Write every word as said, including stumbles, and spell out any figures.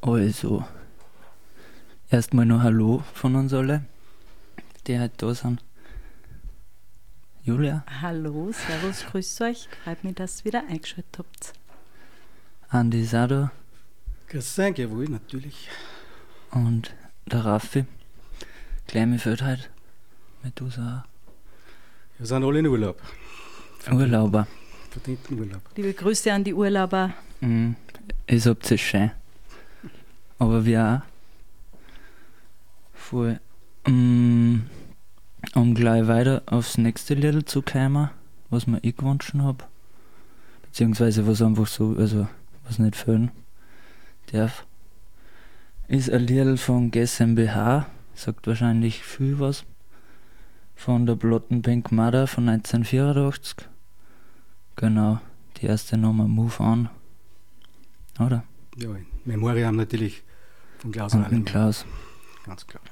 Also, erstmal noch Hallo von uns alle, die heute da sind. Julia, Hallo, servus, grüß euch. Freut mich, dass ihr wieder eingeschaltet habt. Andi ist auch da Grüß euch, jawohl, natürlich. und der Raffi. Kleine fehlt heute. Medusa Wir sind alle in Urlaub. auch. Urlauber. Verdienten Urlaub. Liebe Grüße an die Urlauber. Mhm. Ich hab's es schön. Aber wir auch. Voll. Mm, um gleich weiter aufs nächste Lied zu kommen, was mir ich gewünscht habe. Beziehungsweise was einfach so, also was nicht fehlen darf. Ist ein Lied von GmbH, sagt wahrscheinlich viel was. Von der Blotten Pink Mother von neunzehnhundertvierundachtzig. Genau, die erste Nummer Move On. Oder? Ja, in Memoriam natürlich von Klaus Und Rahlmann. den Klaus. Ganz klar.